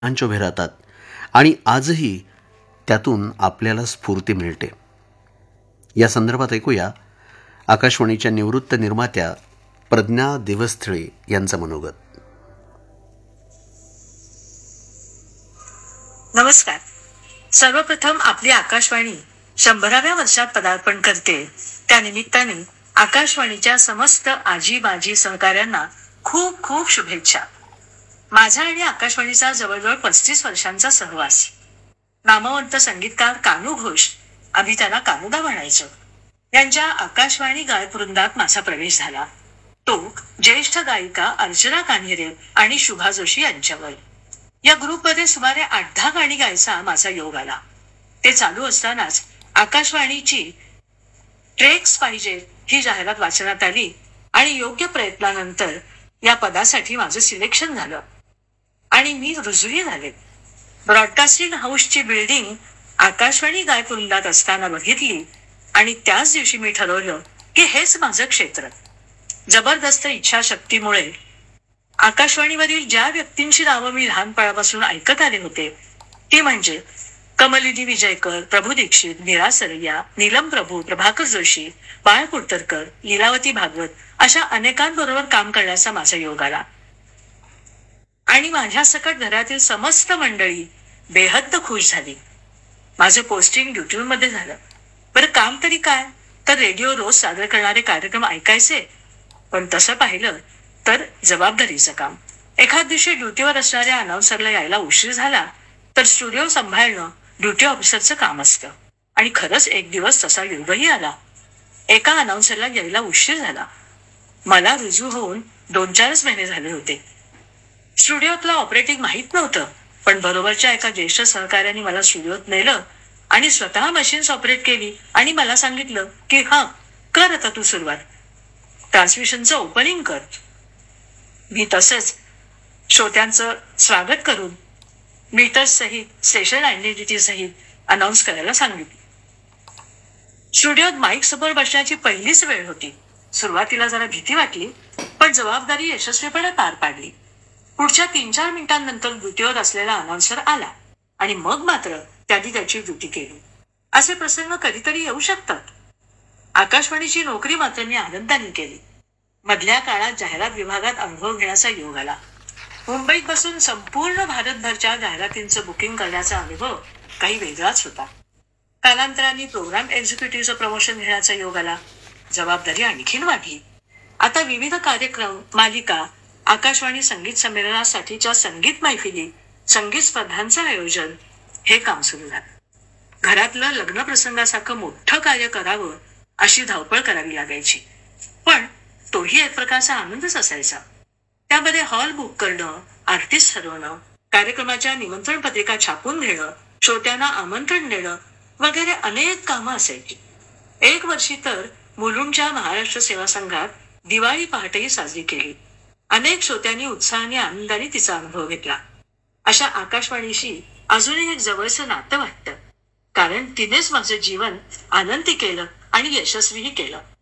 प्रश्नांच्या उभे राहतात आणि आजही त्यातून आपल्याला स्फूर्ती मिळते. या संदर्भात ऐकूया आकाशवाणीच्या निवृत्त निर्मात्या प्रज्ञा देवस्थळे यांचं मनोगत. नमस्कार. सर्वप्रथम आपली आकाशवाणी 100व्या वर्षात पदार्पण करते. त्यानिमित्ताने आकाशवाणीच्या समस्त आजी माजी सहकाऱ्यांना खूप खूप शुभेच्छा. माझा आणि आकाशवाणीचा जवळजवळ 35 वर्षांचा सहवास. नामवंत संगीतकार कानू घोष, आम्ही त्यांना कानूदा म्हणायचो, यांच्या आकाशवाणी गायकवृंदात माझा प्रवेश झाला. तो ज्येष्ठ गायिका अर्चना कान्हेरे आणि शुभा जोशी यांच्यावर. या ग्रुपमध्ये सुमारे 8-10 गाणी गायचा माझा योग आला. ते चालू असतानाच आकाशवाणीची ट्रेक्स पाहिजे ही जाहिरात वाचनात आली आणि योग्य प्रयत्नानंतर या पदासाठी माझं सिलेक्शन झालं आणि मी रुजूही झाले. ब्रॉडकास्टिंग हाऊसची बिल्डिंग आकाशवाणी गायकवृंदात असताना बघितली आणि त्याच दिवशी मी ठरवलं की हेच माझं क्षेत्र. जबरदस्त इच्छाशक्तीमुळे आकाशवाणीवरील ज्या व्यक्तींची नावं मी लहानपणापासून ऐकत आले होते ती म्हणजे कमलिनी विजयकर, प्रभू दीक्षित, मीरा सरैया, नीलम प्रभू, प्रभाकर जोशी, बाळ कुडतरकर, लीलावती भागवत अशा अनेकांबरोबर काम करण्याचा माझा योग आला. आणि माझ्या सकट घरातील समस्त मंडळी बेहद्द खुश झाली. माझं पोस्टिंग ड्युटीमध्ये झालं. बरं, काम तरी काय, तर रेडिओ रोज सादर करणारे कार्यक्रम ऐकायचे. पण तसं पाहिलं तर जबाबदारीचं काम. एखाद दिवशी ड्युटीवर असणाऱ्या अनाउन्सरला यायला उशीर झाला तर स्टुडिओ सांभाळणं ड्युटी ऑफिसरचं काम असतं. आणि खरंच एक दिवस तसा योगही आला. एका अनाउन्सरला यायला उशीर झाला. मला रुजू होऊन 2-4 महिने झाले होते. स्टुडिओतलं ऑपरेटिंग माहीत नव्हतं, पण बरोबरच्या एका ज्येष्ठ सहकार्याने मला स्टुडिओत नेलं आणि स्वतः मशीन्स ऑपरेट केली आणि मला सांगितलं की हा कर आता तू सुरुवात, ट्रान्समिशनचं ओपनिंग कर. मी तसंच श्रोत्यांचं स्वागत करून मीटर्स सहित, स्टेशन आयडेंटिटी सहित अनाऊन्स करायला सांगितलं. स्टुडिओत माईक समोर बसण्याची पहिलीच वेळ होती. सुरुवातीला जरा भीती वाटली, पण जबाबदारी यशस्वीपणे पार पाडली. पुढच्या 3-4 मिनिटांनंतर ड्युटीवर असलेला अनाउन्सर आला आणि मग मात्र त्यांनी त्याची ड्युटी केली. असे प्रसंग कधीतरी येऊ शकतात. आकाशवाणीची नोकरी मात्र मी आनंदाने केली. मधल्या काळात जाहिरात विभागात अनुभव घेण्याचा योग आला. मुंबईत बसून संपूर्ण भारतभरच्या जाहिरातींचं बुकिंग करण्याचा अनुभव काही वेगळाच होता. कालांतराने प्रोग्राम एक्झिक्युटिव्हचं प्रमोशन घेण्याचा योग आला. जबाबदारी आणखीन वाढली. आता विविध कार्यक्रम, मालिका, आकाशवाणी संगीत संमेलनासाठीच्या संगीत मैफिली, संगीत स्पर्धांचं आयोजन हे काम सुरू झालं. घरातलं लग्न प्रसंगासारखं मोठं कार्य करावं अशी धावपळ करावी लागायची, पण तोही एक प्रकारचा आनंदच असायचा. त्यामध्ये हॉल बुक करणं, आर्टिस्ट ठरवणं, कार्यक्रमाच्या निमंत्रण पत्रिका छापून घेणं, श्रोत्यांना आमंत्रण देणं वगैरे अनेक कामं असायची. एक वर्षी तर मुलुंडच्या महाराष्ट्र सेवा संघात दिवाळी पहाटही साजरी केली. अनेक श्रोत्यांनी उत्साहाने आनंदाने तिचा अनुभव घेतला. अशा आकाशवाणीशी अजूनही एक जवळचं नातं वाटतं, कारण तिनेच माझं जीवन आनंदी केलं आणि यशस्वीही केलं.